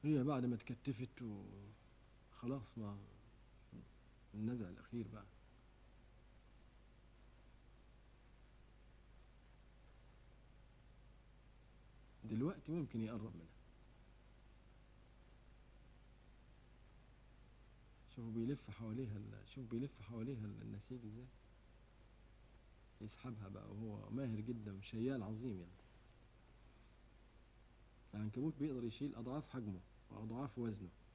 هي بعد ما اتكتفت وخلاص، ما النزع الأخير بقى. دلوقتي ممكن يقرب منها. شوف بيلف حواليها النسيج ازاي، يسحبها بقى، وهو ماهر جدا، شيال عظيم يعني. العنكبوت بيقدر يشيل أضعاف حجمه وأضعاف وزنه.